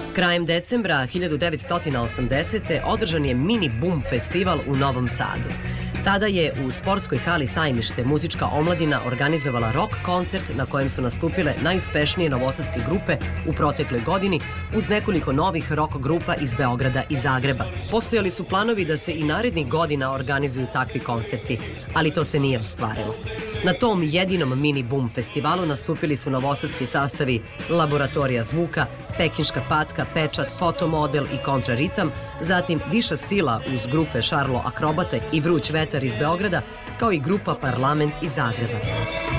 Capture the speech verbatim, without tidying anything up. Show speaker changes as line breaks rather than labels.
Krajem decembra hiljadu devetsto osamdesete. održan je Mini Bum festival u Novom Sadu. Tada je u sportskoj hali Sajmište muzička omladina organizovala rock koncert na kojem su nastupile najuspešnije novosadske grupe u protekloj godini uz nekoliko novih rock grupa iz Beograda i Zagreba. Postojali su planovi da se i narednih godina organizuju takvi koncerti, ali to se nije ostvarilo. Na tom jedinom Mini Bum festivalu nastupili su novosadski sastavi Laboratorija zvuka, Pekinška patka, Pečat, Fotomodel i Kontraritam, zatim Viša sila uz grupe Šarlo Akrobate i Vruć vetar iz Beograda, kao i grupa Parlament iz Zagreba.